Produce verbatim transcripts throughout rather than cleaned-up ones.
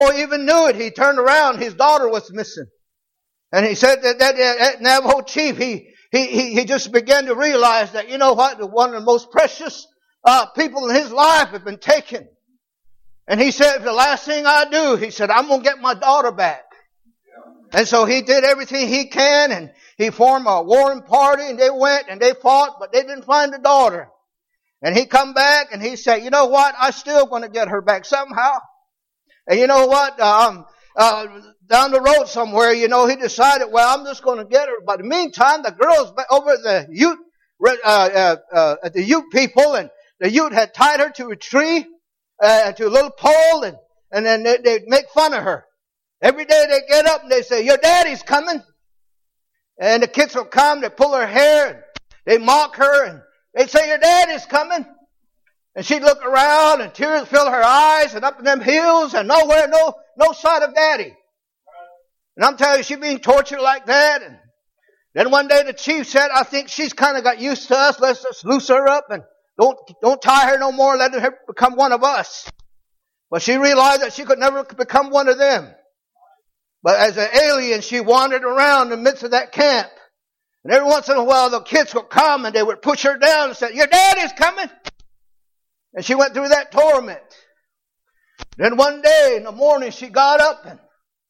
before he even knew it, he turned around, his daughter was missing. And he said that that, that Navajo chief, he, he, he, he just began to realize that, you know what, one of the most precious uh, people in his life had been taken. And he said, the last thing I do, he said, I'm going to get my daughter back. And so he did everything he can, and he formed a warring party, and they went and they fought, but they didn't find the daughter. And he come back and he said, you know what, I still going to get her back somehow. And you know what, um, uh, down the road somewhere, you know, he decided, well, I'm just going to get her. But in the meantime, the girls over at the Ute, uh, uh, uh, at the Ute people, and the Ute had tied her to a tree, uh, to a little pole, and, and then they, they'd make fun of her. Every day they get up and they say, your daddy's coming. And the kids will come, they pull her hair, and they mock her, and they'd say, your daddy's coming. And she'd look around, and tears fill her eyes, and up in them hills, and nowhere, no, no sight of daddy. And I'm telling you, she's being tortured like that. And then one day the chief said, I think she's kind of got used to us. Let's just loose her up and don't, don't tie her no more. Let her become one of us. But she realized that she could never become one of them. But as an alien, she wandered around in the midst of that camp. And every once in a while, the kids would come and they would push her down and say, your daddy's coming. And she went through that torment. Then one day in the morning, she got up, and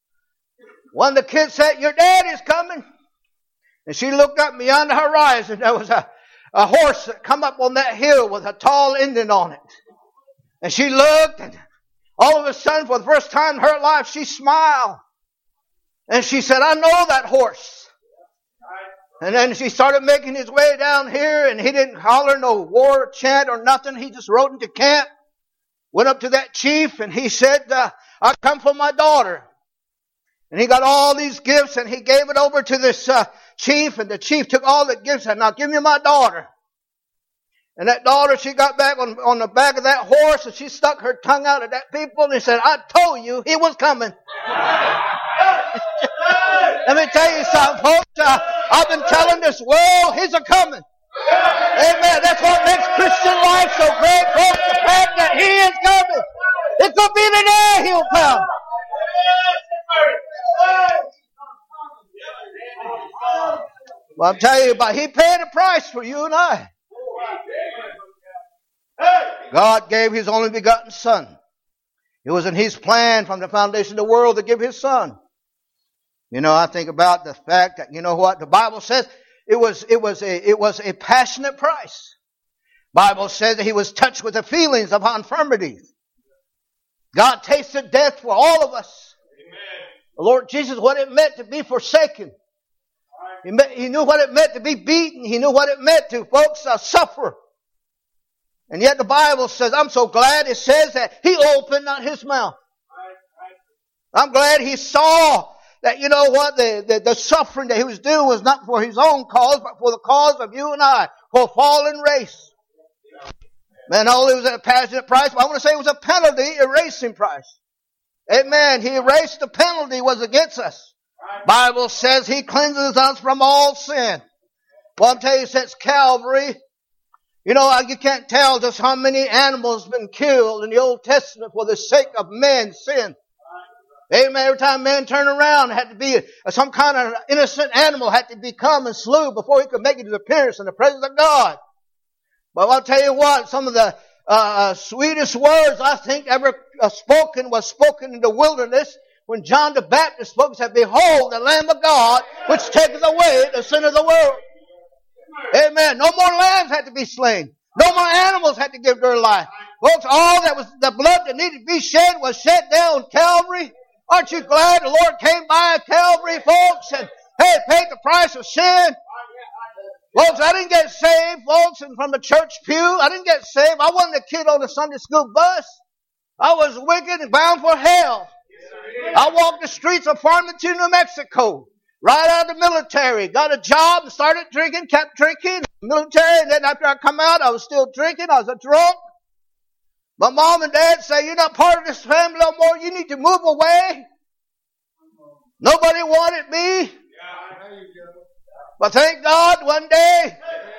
one of the kids said, your daddy's coming. And she looked up beyond the horizon. There was a, a horse that come up on that hill with a tall Indian on it. And she looked, and all of a sudden, for the first time in her life, she smiled. And she said, I know that horse. And then she started making his way down here, and he didn't holler no war chant or nothing. He just rode into camp, went up to that chief, and he said, uh, I come for my daughter. And he got all these gifts, and he gave it over to this uh, chief, and the chief took all the gifts and said, now give me my daughter. And that daughter, she got back on, on the back of that horse, and she stuck her tongue out at that people, and he said, I told you he was coming. Let me tell you something, folks. Uh, I've been telling this world, he's a coming. Amen. That's what makes Christian life so great, folks. The fact that he is coming. It could be the day he'll come. Well, I'm telling you, but he paid a price for you and I. God gave his only begotten Son. It was in his plan from the foundation of the world to give his Son. You know, I think about the fact that, you know what, the Bible says it was, it was a, it was a passionate price. Bible says that he was touched with the feelings of infirmities. God tasted death for all of us. Amen. The Lord Jesus, what it meant to be forsaken. He, met, he knew what it meant to be beaten. He knew what it meant to, folks, uh, suffer. And yet the Bible says, I'm so glad it says that he opened not his mouth. I'm glad he saw that, you know what, the, the, the suffering that he was doing was not for his own cause, but for the cause of you and I, for a fallen race. Man, not only was it a passionate price, but I want to say it was a penalty erasing price. Amen. He erased the penalty was against us. Bible says he cleanses us from all sin. Well, I'm telling you, since Calvary, you know, you can't tell just how many animals have been killed in the Old Testament for the sake of man's sin. Amen. Every time man turned around, it had to be a, some kind of innocent animal had to be come and slew before he could make his appearance in the presence of God. But I'll tell you what, some of the uh, sweetest words I think ever uh, spoken was spoken in the wilderness when John the Baptist spoke and said, behold, the Lamb of God, which taketh away the sin of the world. Amen. No more lambs had to be slain. No more animals had to give their life. Folks, all that was the blood that needed to be shed was shed down on Calvary. Aren't you glad the Lord came by Calvary, folks, and hey, paid the price of sin? Folks, I didn't get saved, folks, and from a church pew. I didn't get saved. I wasn't a kid on a Sunday school bus. I was wicked and bound for hell. I walked the streets of Farmington, New Mexico, right out of the military. Got a job and started drinking, kept drinking, military, and then after I come out, I was still drinking. I was a drunk. My mom and dad say, you're not part of this family no more. You need to move away. Nobody wanted me. But thank God one day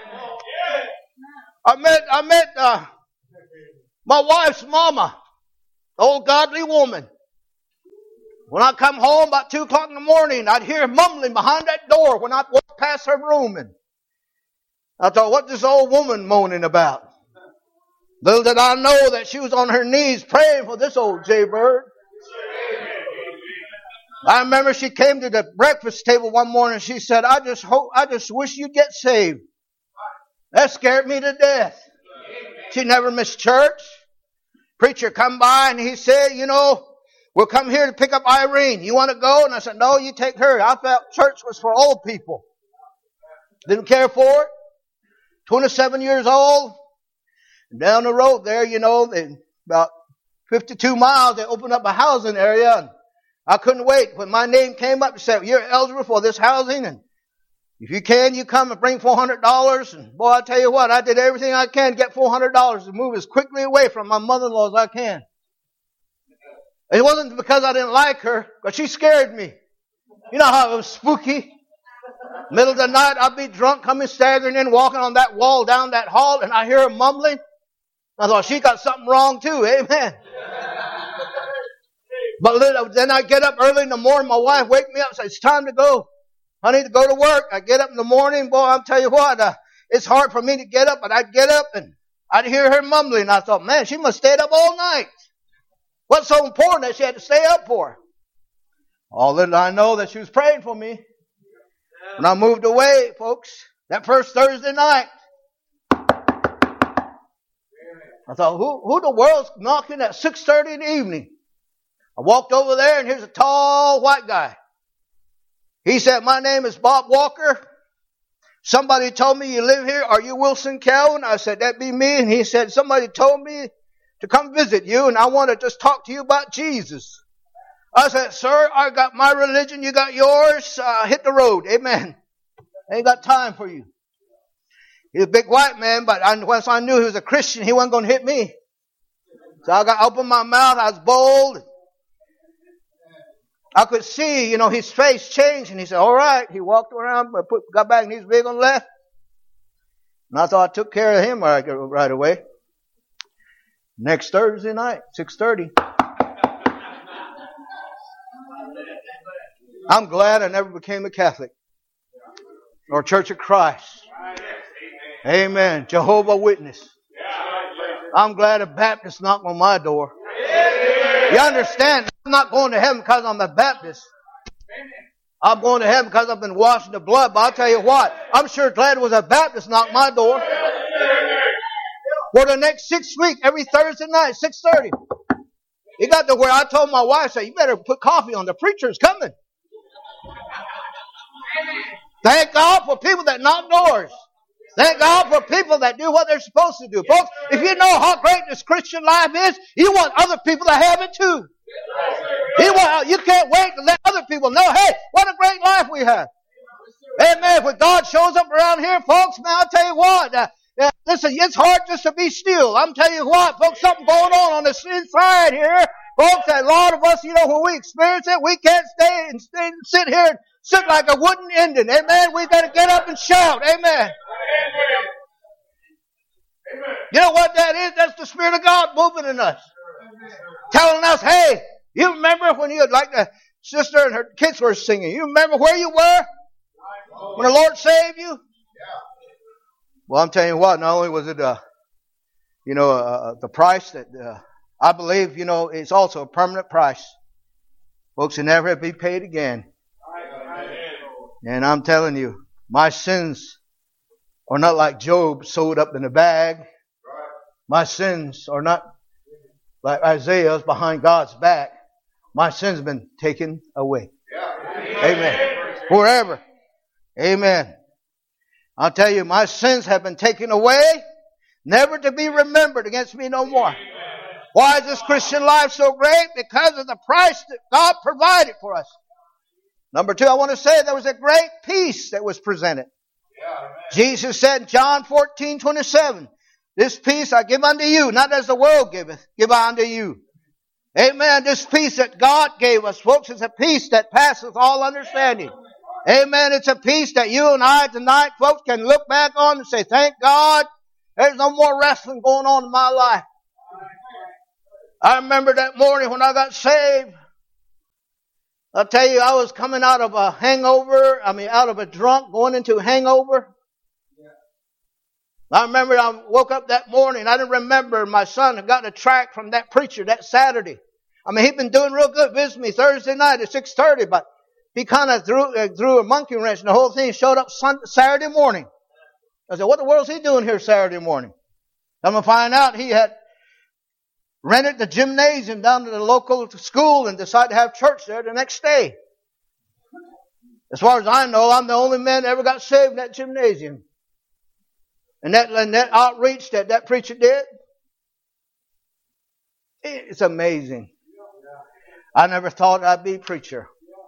I met, I met, uh, my wife's mama, the old godly woman. When I come home about two o'clock in the morning, I'd hear mumbling behind that door when I walked past her room. And I thought, what's this old woman moaning about? Little did I know that she was on her knees praying for this old jaybird. I remember she came to the breakfast table one morning and she said, I just hope, I just wish you'd get saved. That scared me to death. She never missed church. Preacher come by and he said, you know, we'll come here to pick up Irene. You want to go? And I said, no, you take her. I felt church was for old people. Didn't care for it. twenty-seven years old. Down the road there, you know, they, about fifty-two miles, they opened up a housing area. And I couldn't wait. When my name came up, they said, you're eligible for this housing. And if you can, you come and bring four hundred dollars. And boy, I tell you what, I did everything I can to get four hundred dollars to move as quickly away from my mother-in-law as I can. It wasn't because I didn't like her, but she scared me. You know how it was spooky? Middle of the night, I'd be drunk, coming staggering in, walking on that wall down that hall, and I hear her mumbling. I thought, she got something wrong too. Amen. But then I get up early in the morning. My wife wake me up and says, it's time to go. I need to go to work. I get up in the morning. Boy, I'll tell you what, uh, it's hard for me to get up, but I'd get up and I'd hear her mumbling. I thought, man, she must stay up all night. What's so important that she had to stay up for? All that I know that she was praying for me. When I moved away, folks, that first Thursday night, I thought, who, who the world's knocking at six thirty in the evening? I walked over there and here's a tall white guy. He said, my name is Bob Walker. Somebody told me you live here. Are you Wilson Calvin? I said, that be me. And he said, somebody told me to come visit you and I want to just talk to you about Jesus. I said, sir, I got my religion. You got yours. Uh, hit the road. Amen. I ain't got time for you. He's a big white man, but I, once I knew he was a Christian, he wasn't going to hit me. So I got opened my mouth. I was bold. I could see, you know, his face change, and he said, all right. He walked around, but put, got back, and he's big on the left. And I thought I took care of him right, right away. Next Thursday night, six thirty. I'm glad I never became a Catholic or Church of Christ. Amen. Jehovah Witness. I'm glad a Baptist knocked on my door. You understand? I'm not going to heaven because I'm a Baptist. I'm going to heaven because I've been washed in the blood. But I'll tell you what, I'm sure glad it was a Baptist knocked my door. For the next six weeks, every Thursday night, six thirty. It got to where I told my wife, say, you better put coffee on. The preacher's coming. Thank God for people that knock doors. Thank God for people that do what they're supposed to do. Folks, if you know how great this Christian life is, you want other people to have it too. You, want, you can't wait to let other people know, hey, what a great life we have. Amen. When God shows up around here, folks, man, I'll tell you what, uh, uh, listen, it's hard just to be still. I'm telling you what, folks, something going on on the inside here. Folks, a lot of us, you know, when we experience it, we can't stay and stay and sit here and sit like a wooden Indian. Amen. We've got to get up and shout. Amen. You know what that is? That's the Spirit of God moving in us. Telling us, hey, you remember when you had like the sister and her kids were singing. You remember where you were when the Lord saved you? Well, I'm telling you what, not only was it, uh, you know, uh, the price that uh, I believe, you know, it's also a permanent price. Folks, will never be paid again. And I'm telling you, my sins are not like Job sewed up in a bag. My sins are not like Isaiah's behind God's back. My sins have been taken away. Amen. Forever. Amen. I'll tell you, my sins have been taken away, never to be remembered against me no more. Why is this Christian life so great? Because of the price that God provided for us. Number two, I want to say there was a great peace that was presented. Yeah, Jesus said in John fourteen twenty-seven, this peace I give unto you, not as the world giveth, give I unto you. Amen. This peace that God gave us, folks, is a peace that passeth all understanding. Amen. It's a peace that you and I tonight, folks, can look back on and say, thank God, there's no more wrestling going on in my life. I remember that morning when I got saved. I'll tell you, I was coming out of a hangover. I mean, out of a drunk, going into a hangover. I remember I woke up that morning. I didn't remember my son had gotten a tract from that preacher that Saturday. I mean, he'd been doing real good. Visited me Thursday night at six thirty, but he kind of threw, uh, threw a monkey wrench and the whole thing showed up Sunday, Saturday morning. I said, what the world is he doing here Saturday morning? I'm going to find out he had rented the gymnasium down to the local school and decided to have church there the next day. As far as I know, I'm the only man that ever got saved in that gymnasium. And that, and that outreach that that preacher did, it's amazing. I never thought I'd be a preacher.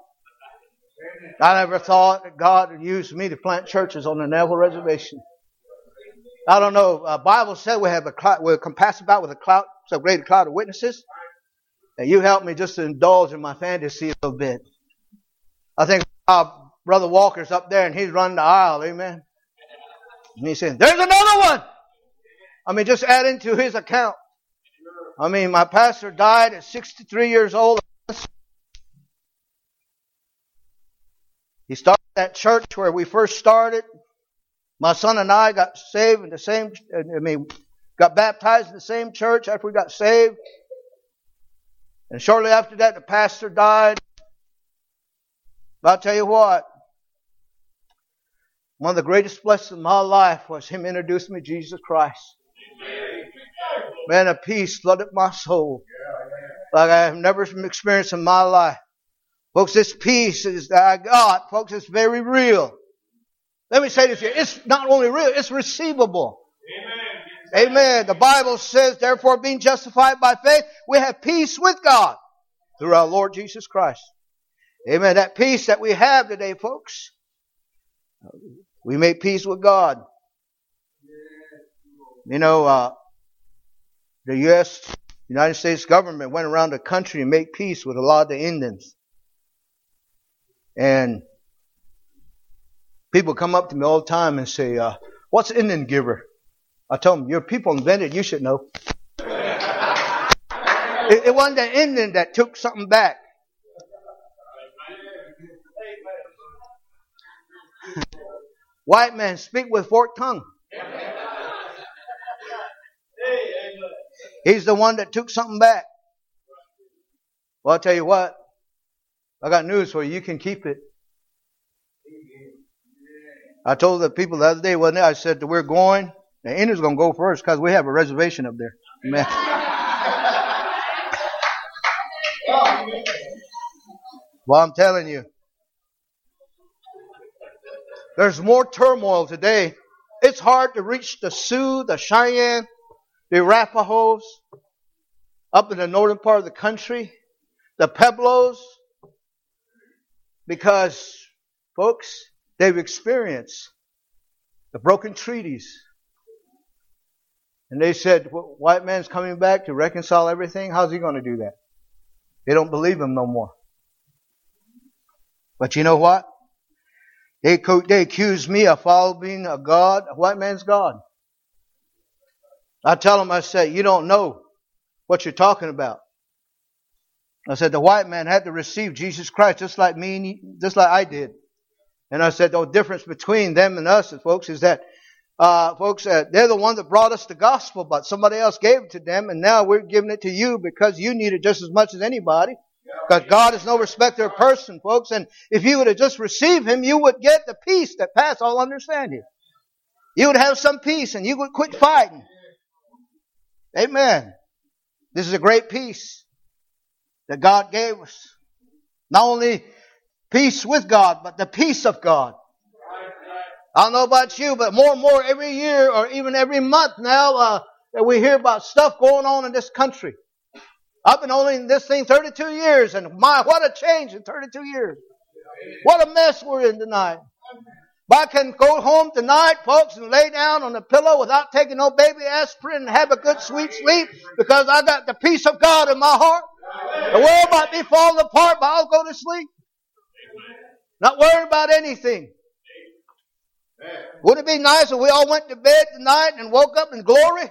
I never thought that God would use me to plant churches on the Neville Reservation. I don't know. The Bible said we have a cloud, we're compassed about with a cloud, so great a cloud of witnesses. And you helped me just to indulge in my fantasy a little bit. I think uh, Brother Walker's up there and he's running the aisle. Amen. And he's saying, there's another one. I mean, just adding to his account. I mean, my pastor died at sixty-three years old. He started that church where we first started. My son and I got saved in the same, I mean, got baptized in the same church after we got saved. And shortly after that, the pastor died. But I'll tell you what, one of the greatest blessings of my life was him introducing me to Jesus Christ. Man, a peace flooded my soul like I have never experienced in my life. Folks, this peace is that I got, folks, it's very real. Let me say this here. It's not only real, it's receivable. Amen. Amen. The Bible says, therefore, being justified by faith, we have peace with God through our Lord Jesus Christ. Amen. That peace that we have today, folks, we make peace with God. You know, uh, the U S, United States government went around the country and made peace with a lot of the Indians. And people come up to me all the time and say, uh, what's an Indian giver? I tell them, your people invented, you should know. it, it wasn't the Indian that took something back. White men speak with forked tongue. He's the one that took something back. Well, I'll tell you what. I got news for you. You can keep it. I told the people the other day, wasn't it? I said that we're going. The Indians going to go first because we have a reservation up there. Amen. Well, I'm telling you. There's more turmoil today. It's hard to reach the Sioux, the Cheyenne, the Arapahoes, up in the northern part of the country, the Pueblos, because, folks, they've experienced the broken treaties. And they said, well, white man's coming back to reconcile everything. How's he going to do that? They don't believe him no more. But you know what? They, they accuse me of following a God, a white man's God. I tell them, I say, you don't know what you're talking about. I said, the white man had to receive Jesus Christ just like me, just like I did. And I said, the difference between them and us, folks, is that, uh, folks, uh, they're the ones that brought us the gospel, but somebody else gave it to them, and now we're giving it to you because you need it just as much as anybody. Because God is no respecter of person, folks. And if you would have just received Him, you would get the peace that passes all understanding. You would have some peace and you would quit fighting. Amen. This is a great peace that God gave us. Not only peace with God, but the peace of God. I don't know about you, but more and more every year or even every month now, uh, that we hear about stuff going on in this country. I've been only in this thing thirty-two years, and my, what a change in thirty-two years. What a mess we're in tonight. But I can go home tonight, folks, and lay down on the pillow without taking no baby aspirin and have a good sweet sleep because I got the peace of God in my heart. The world might be falling apart, but I'll go to sleep. Not worried about anything. Wouldn't it be nice if we all went to bed tonight and woke up in glory?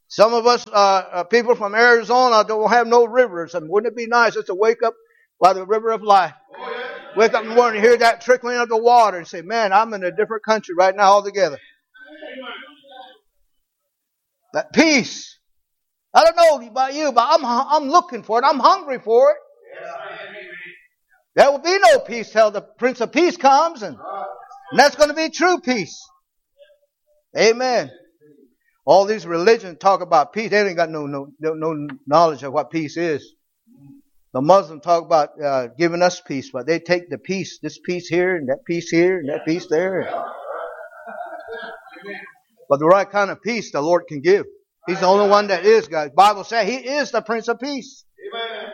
Some of us, uh, uh, people from Arizona, don't have no rivers. I mean, wouldn't it be nice just to wake up by the river of life? Wake up in the morning and hear that trickling of the water and say, man, I'm in a different country right now altogether. That peace. I don't know about you, but I'm I'm looking for it. I'm hungry for it. There will be no peace till the Prince of Peace comes, and, and that's going to be true peace. Amen. All these religions talk about peace. They ain't got no no no knowledge of what peace is. The Muslims talk about uh, giving us peace, but they take the peace, this peace here, and that peace here, and that peace there. But the right kind of peace the Lord can give. He's the only one that is, guys. The Bible says He is the Prince of Peace. Amen.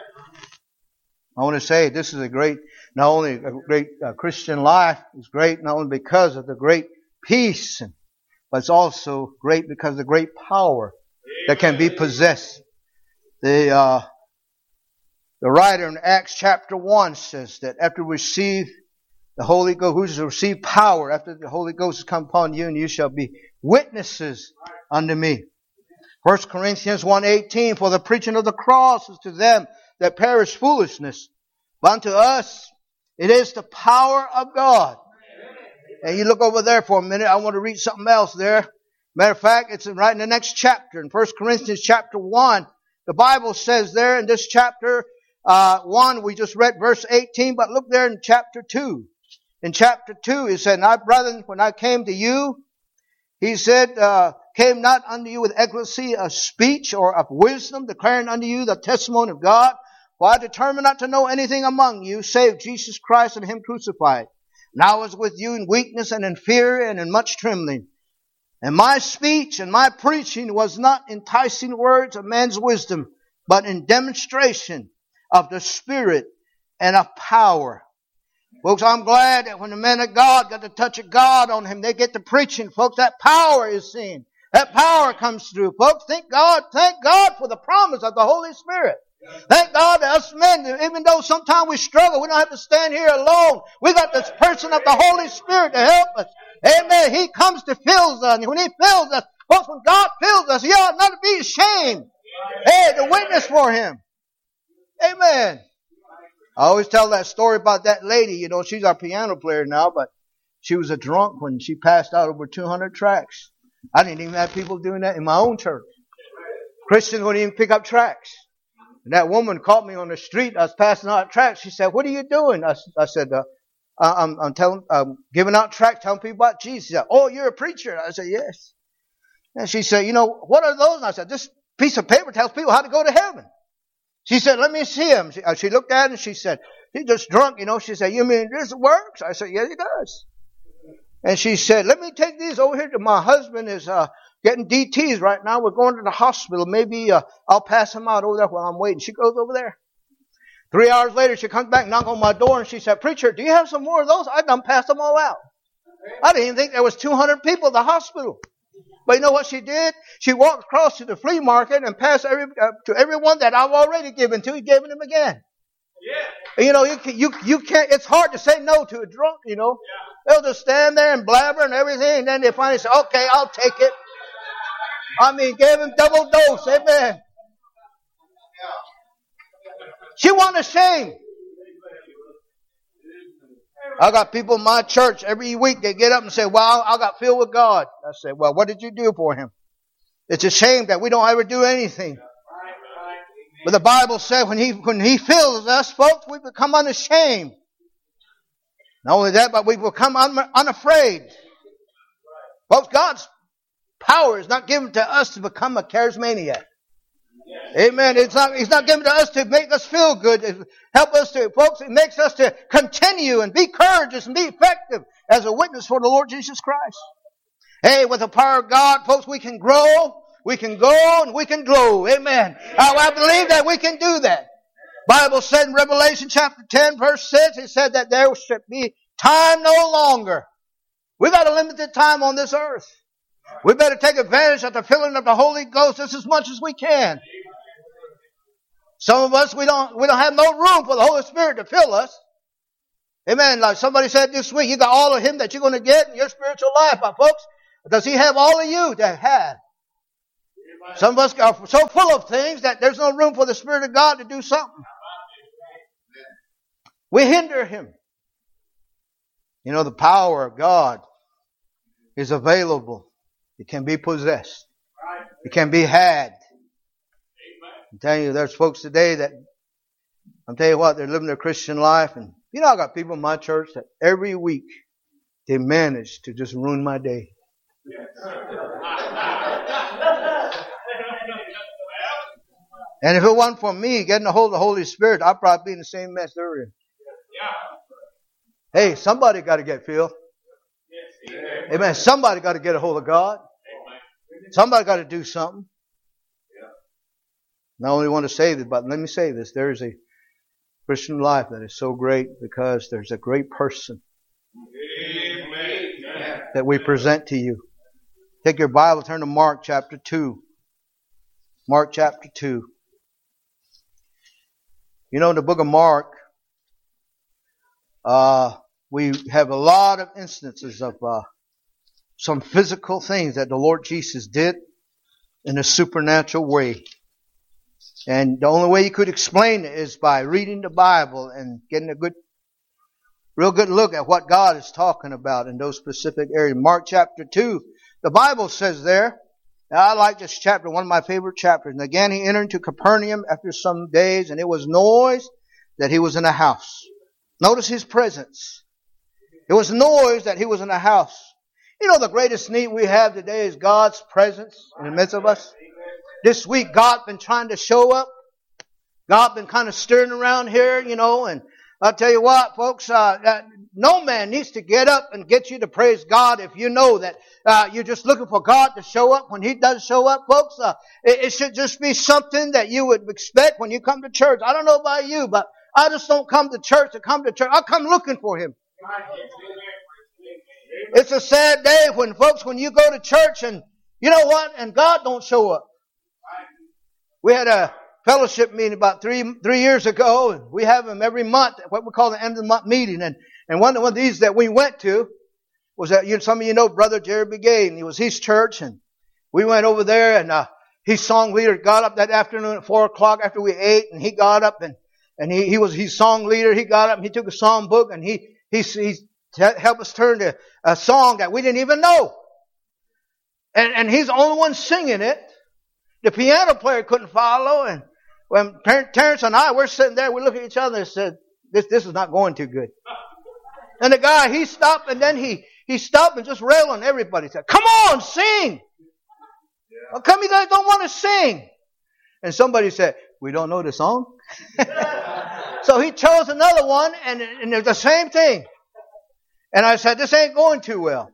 I want to say this is a great, not only a great uh, Christian life, it's great not only because of the great peace, but it's also great because of the great power that can be possessed. The uh, the writer in Acts chapter one says that after we receive the Holy Ghost, who shall receive power after the Holy Ghost has come upon you, and you shall be witnesses unto me. First Corinthians one eighteen, for the preaching of the cross is to them that perish foolishness, but unto us it is the power of God. And you look over there for a minute. I want to read something else there. Matter of fact, it's right in the next chapter. In First Corinthians chapter one, the Bible says there in this chapter uh, one, we just read verse eighteen, but look there in chapter two. In chapter two, it said, "I, brethren, when I came to you," he said, uh, "came not unto you with excellency of speech or of wisdom, declaring unto you the testimony of God. For I determined not to know anything among you, save Jesus Christ and Him crucified. And I was with you in weakness and in fear and in much trembling. And my speech and my preaching was not enticing words of man's wisdom, but in demonstration of the Spirit and of power." Folks, I'm glad that when the men of God got the touch of God on him, they get to preaching, folks, that power is seen. That power comes through. Folks, thank God, thank God for the promise of the Holy Spirit. Thank God that us men, even though sometimes we struggle, we don't have to stand here alone. We got this person of the Holy Spirit to help us. Amen. He comes to fill us. And when He fills us, folks, when God fills us, He ought not to be ashamed. Hey, to witness for Him. Amen. I always tell that story about that lady. You know, she's our piano player now, but she was a drunk when she passed out over two hundred tracts. I didn't even have people doing that in my own church. Christians wouldn't even pick up tracts. And that woman caught me on the street. I was passing out tracts. She said, "What are you doing?" I, I said, uh, I'm, I'm telling, I'm giving out tracts, telling people about Jesus. She said, "Oh, you're a preacher?" I said, "Yes." And she said, "You know, what are those?" And I said, "This piece of paper tells people how to go to heaven." She said, "Let me see him." She, she looked at it and she said, "He's just drunk, you know." She said, "You mean this works?" I said, "Yes, it does." And she said, "Let me take these over here to my husband is uh, getting D Ts right now. We're going to the hospital. Maybe uh, I'll pass him out over there while I'm waiting." She goes over there. Three hours later, she comes back, knock on my door, and she said, "Preacher, do you have some more of those? I done passed them all out." I didn't even think there was two hundred people at the hospital. But you know what she did? She walked across to the flea market and passed every, uh, to everyone that I've already given to. He gave them again. Yeah. You know, you you you can't. It's hard to say no to a drunk. You know, yeah. They'll just stand there and blabber and everything, and then they finally say, "Okay, I'll take it." I mean, gave him double dose. Amen. She wasn't ashamed. I got people in my church every week. They get up and say, "Well, I got filled with God." I say, "Well, what did you do for Him?" It's a shame that we don't ever do anything. But the Bible said when He when He fills us, folks, we become unashamed. Not only that, but we become un- unafraid. Folks, God's power is not given to us to become a charismaniac. Amen. It's not, He's not given to us to make us feel good. It help us to, folks, it makes us to continue and be courageous and be effective as a witness for the Lord Jesus Christ. Hey, with the power of God, folks, we can grow, we can go, and we can glow. Amen. I, I believe that we can do that. Bible said in Revelation chapter ten, verse six, it said that there should be time no longer. We got a limited time on this earth. We better take advantage of the filling of the Holy Ghost just as much as we can. Some of us, we don't, we don't have no room for the Holy Spirit to fill us. Amen. Like somebody said this week, you got all of Him that you're going to get in your spiritual life. But folks, does He have all of you to have? Some of us are so full of things that there's no room for the Spirit of God to do something. We hinder Him. You know, the power of God is available. It can be possessed. It can be had. I'm telling you, there's folks today that, I'm telling you what, they're living their Christian life. And you know, I got people in my church that every week they manage to just ruin my day. And if it wasn't for me getting a hold of the Holy Spirit, I'd probably be in the same mess they're in. Hey, somebody got to get filled. Amen. Somebody got to get a hold of God. Somebody got to do something. Not only want to say this, but let me say this. There is a Christian life that is so great because there's a great person that we present to you. Take your Bible, turn to Mark chapter two. Mark chapter two. You know, in the book of Mark, uh, we have a lot of instances of uh, some physical things that the Lord Jesus did in a supernatural way. And the only way you could explain it is by reading the Bible and getting a good, real good look at what God is talking about in those specific areas. Mark chapter two, the Bible says there, I like this chapter, one of my favorite chapters. And again, he entered into Capernaum after some days, and it was noise that he was in a house. Notice his presence. It was noise that he was in a house. You know, the greatest need we have today is God's presence in the midst of us. This week, God been trying to show up. God been kind of stirring around here, you know, and I'll tell you what, folks, uh, uh, no man needs to get up and get you to praise God if you know that uh, you're just looking for God to show up. When He does show up, folks, uh, it, it should just be something that you would expect when you come to church. I don't know about you, but I just don't come to church to come to church. I come looking for Him. It's a sad day when folks, when you go to church and you know what, and God don't show up. We had a fellowship meeting about three three years ago, and we have them every month, what we call the end of the month meeting. And and one, one of these that we went to was that you, some of you know Brother Jerry Begay. It was his church, and we went over there, and uh, his song leader got up that afternoon at four o'clock after we ate, and he got up and and he he was his song leader. He got up and he took a song book and he he he helped us turn to a song that we didn't even know, and and he's the only one singing it. The piano player couldn't follow, and when Terrence and I were sitting there, we looked at each other and said, "This this is not going too good." And the guy, he stopped, and then he he stopped and just railed on everybody. He said, "Come on, sing! How come you guys don't want to sing?" And somebody said, "We don't know the song." So he chose another one, and and it was the same thing. And I said, "This ain't going too well."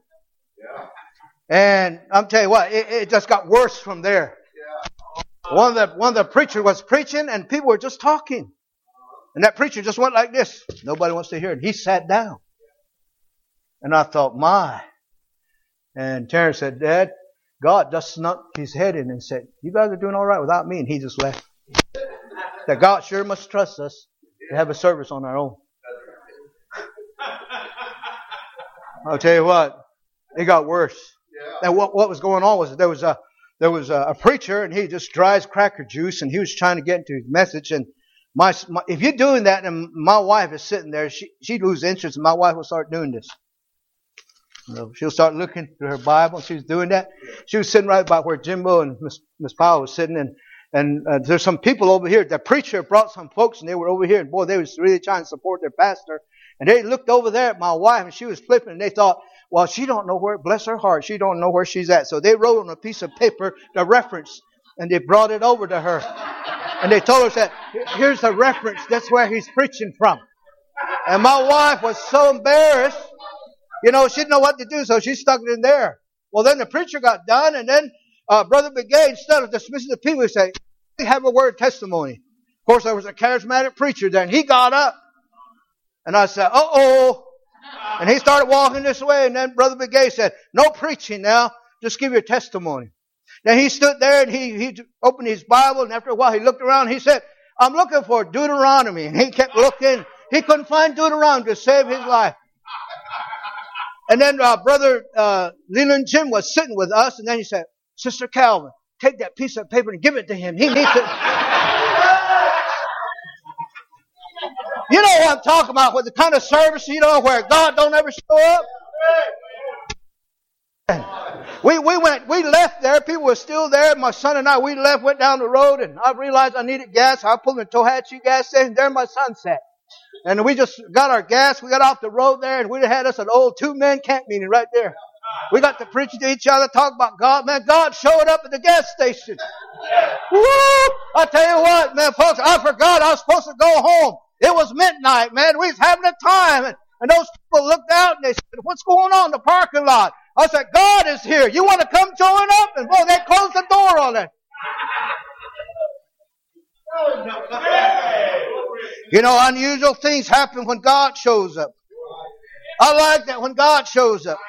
And I'm telling you what, it, it just got worse from there. One of the one of the preachers was preaching, and people were just talking, and that preacher just went like this. Nobody wants to hear it. He sat down, and I thought, my. And Terrence said, "Dad, God just snuck his head in and said, 'You guys are doing all right without me,' and he just left." That God sure must trust us to have a service on our own. I'll tell you what, it got worse. And what what was going on was there was a. There was a, a preacher, and he just dries cracker juice, and he was trying to get into his message. And my, my if you're doing that, and my wife is sitting there, she she'd lose interest, and my wife will start doing this. You know, she'll start looking through her Bible, and she was doing that. She was sitting right about where Jimbo and Miss Miss Powell was sitting, and and uh, there's some people over here. The preacher brought some folks, and they were over here, and boy, they was really trying to support their pastor. And they looked over there at my wife, and she was flipping, and they thought, well, she don't know where, bless her heart, she don't know where she's at. So they wrote on a piece of paper the reference, and they brought it over to her. And they told her that, here's the reference, that's where he's preaching from. And my wife was so embarrassed, you know, she didn't know what to do, so she stuck it in there. Well, then the preacher got done, and then uh, Brother Begay, instead of dismissing the people, he said, "We have a word of testimony." Of course, there was a charismatic preacher there, and he got up. And I said, uh-oh. And he started walking this way, and then Brother Begay said, "No preaching now, just give your testimony." Then he stood there, and he, he opened his Bible, and after a while he looked around, and he said, "I'm looking for Deuteronomy." And he kept looking. He couldn't find Deuteronomy to save his life. And then uh, Brother uh, Leland Jim was sitting with us, and then he said, "Sister Calvin, take that piece of paper and give it to him. He needs it. You know what I'm talking about, with the kind of service, you know, where God don't ever show up. We we went, we left there. People were still there. My son and I, we left, went down the road, and I realized I needed gas. I pulled in Tohatchee gas station. There my son sat. And we just got our gas. We got off the road there, and we had us an old two-man camp meeting right there. We got to preach to each other, talk about God. Man, God showed up at the gas station. Woo! I tell you what, man, folks, I forgot I was supposed to go home. It was midnight, man. We was having a time. And, and those people looked out and they said, what's going on in the parking lot? I said, God is here. You want to come join up? And boy, they closed the door on it. You know, unusual things happen when God shows up. I like that when God shows up.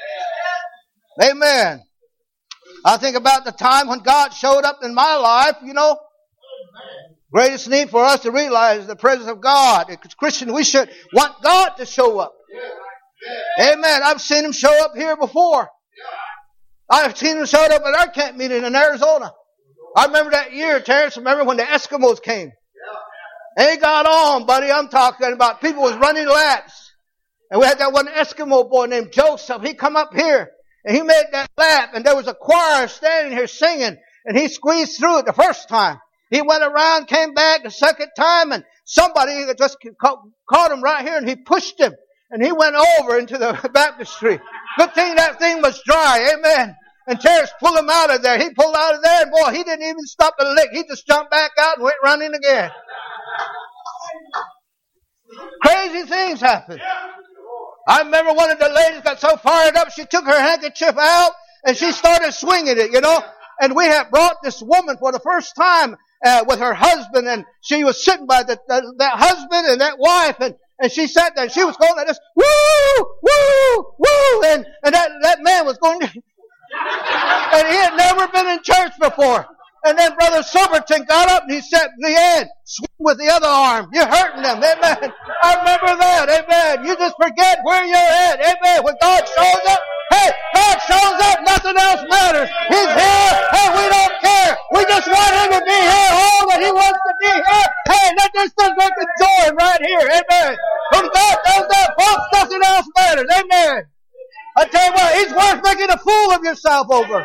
Amen. I think about the time when God showed up in my life, you know. Greatest need for us to realize is the presence of God. As Christians, we should want God to show up. Amen. I've seen Him show up here before. I've seen Him show up at our camp meeting in Arizona. I remember that year, Terrence. Remember when the Eskimos came? They got on, buddy. I'm talking about people was running laps. And we had that one Eskimo boy named Joseph. He come up here and he made that lap, and there was a choir standing here singing, and he squeezed through it the first time. He went around, came back the second time, and somebody just caught, caught him right here, and he pushed him, and he went over into the baptistry. Good thing that thing was dry, amen. And Terrence pulled him out of there. He pulled out of there, and boy, he didn't even stop to lick. He just jumped back out and went running again. Crazy things happen. I remember one of the ladies got so fired up, she took her handkerchief out, and she started swinging it, you know. And we had brought this woman for the first time uh, with her husband, and she was sitting by the, the, that husband and that wife, and, and she sat there, and she was going like this, woo, woo, woo, and, and that, that man was going, and he had never been in church before. And then Brother Silverton got up and he said, Leanne, swing with the other arm. You're hurting them. Amen. I remember that. Amen. You just forget where you're at. Amen. When God shows up, hey, God shows up, nothing else matters. He's here. Hey, we don't care. We just want Him to be here. All that He wants to be here. Hey, let this just make a joy right here. Amen. When God does that, folks, nothing else matters. Amen. I tell you what, He's worth making a fool of yourself over.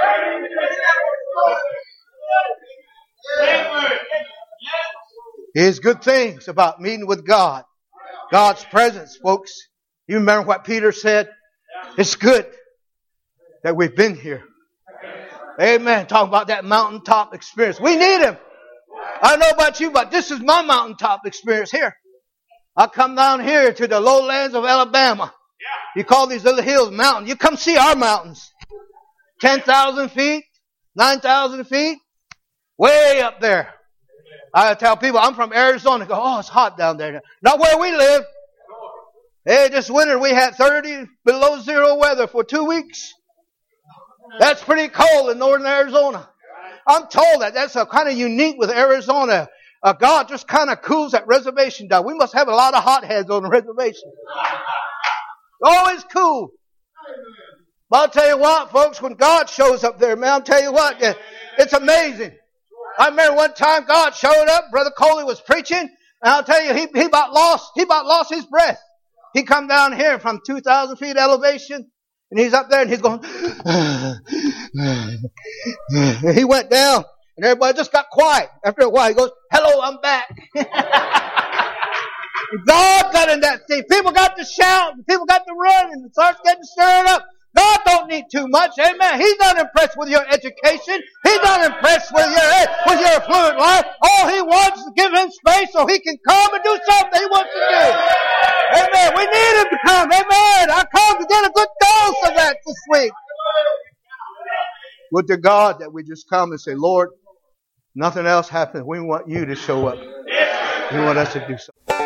Here's good things about meeting with God. God's presence, folks. You remember what Peter said? It's good that we've been here. Amen. Talk about that mountaintop experience. We need Him. I don't know about you, but this is my mountaintop experience here. I come down here to the lowlands of Alabama. You call these little hills mountains. You come see our mountains. ten thousand feet, nine thousand feet, way up there. I tell people, I'm from Arizona. Go, oh, it's hot down there. Not where we live. Hey, this winter we had thirty below zero weather for two weeks. That's pretty cold in northern Arizona. I'm told that that's a kind of unique with Arizona. Uh, God just kind of cools that reservation down. We must have a lot of hotheads on the reservation. Always cool. But I'll tell you what, folks, when God shows up there, man, I'll tell you what, it's amazing. I remember one time God showed up, Brother Coley was preaching, and I'll tell you, he, he about lost, he about lost his breath. He come down here from two thousand feet elevation, and he's up there and he's going, he went down, and everybody just got quiet. After a while, he goes, hello, I'm back. God got in that thing. People got to shout, and people got to run, and it starts getting stirred up. God don't need too much. Amen. He's not impressed with your education. He's not impressed with your, with your affluent life. All He wants is to give Him space so He can come and do something He wants to do. Amen. We need Him to come. Amen. I come to get a good dose of that this week. Would to God that we just come and say, Lord, nothing else happens. We want You to show up. We want us to do something.